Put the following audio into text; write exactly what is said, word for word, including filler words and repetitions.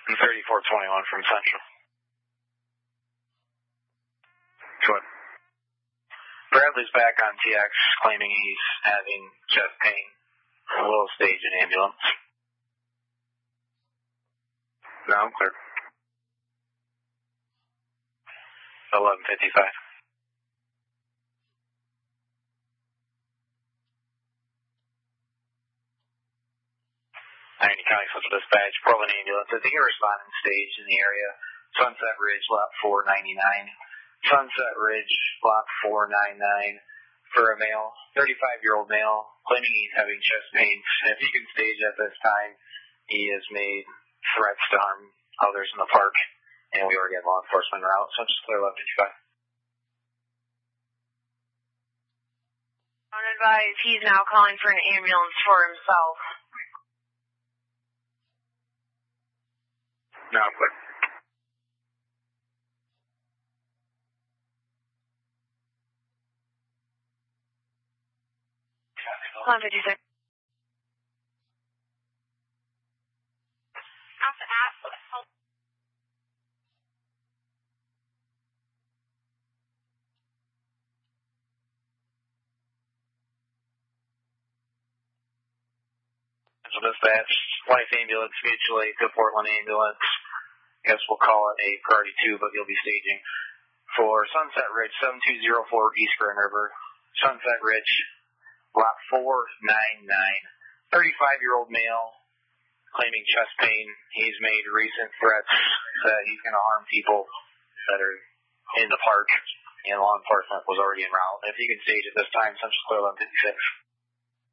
And thirty-four twenty-one from Central. Good. Bradley's back on T X, claiming he's having chest pain. We'll stage an ambulance. Now I'm clear. eleven fifty-five. Miami County Central Dispatch, Portland Ambulance. I think you're responding stage in the area. Sunset Ridge, lot four ninety-nine. Sunset Ridge, lot four ninety-nine. For a male, thirty-five-year-old male, claiming he's having chest pains. If he can stage at this time, he has made threats to harm others in the park, and we already have law enforcement route, so just clear eleven fifty-five. On advise, he's now calling for an ambulance for himself. Now I'm clear. eleven fifty-six. Central Dispatch, Life Ambulance, Mutual Aid to Portland Ambulance. I guess we'll call it a priority two, but you'll be staging for Sunset Ridge, seven two zero four East Grand River. Sunset Ridge, lot four ninety-nine. thirty-five-year-old male, claiming chest pain. He's made recent threats that he's going to harm people that are in the park, and law enforcement was already en route. If you can stage at this time, Central Clear eleven fifty-six.